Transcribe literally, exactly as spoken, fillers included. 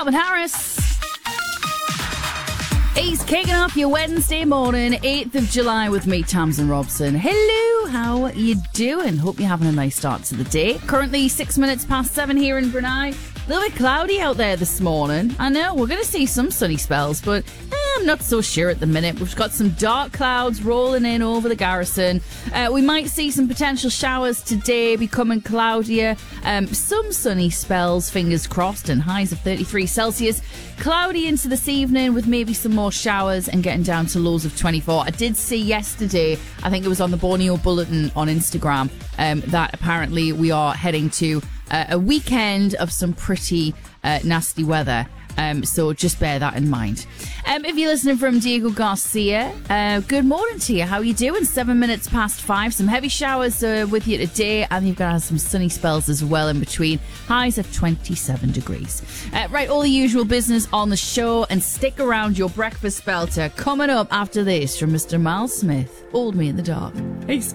Calvin Harris. He's kicking off your Wednesday morning, eighth of July with me, Tamsin Robson. Hello, how you doing? Hope you're having a nice start to the day. Currently six minutes past seven here in Brunei. A little bit cloudy out there this morning. I know, we're going to see some sunny spells, but eh, I'm not so sure at the minute. We've got some dark clouds rolling in over the garrison. Uh, we might see some potential showers today, becoming cloudier. Um, some sunny spells, fingers crossed, and highs of thirty-three Celsius. Cloudy into this evening with maybe some more showers and getting down to lows of twenty-four. I did see yesterday, I think it was on the Borneo Bulletin on Instagram, um, that apparently we are heading to uh, a weekend of some pretty uh, nasty weather. Um, so just bear that in mind. Um, if you're listening from Diego Garcia, uh, good morning to you. How are you doing? Seven minutes past five. Some heavy showers uh, with you today, and you've got some sunny spells as well in between. Highs of twenty-seven degrees. Uh, right, all the usual business on the show, and stick around. Your breakfast belter coming up after this from Mister Miles Smith. Hold Me in the Dark. Peace.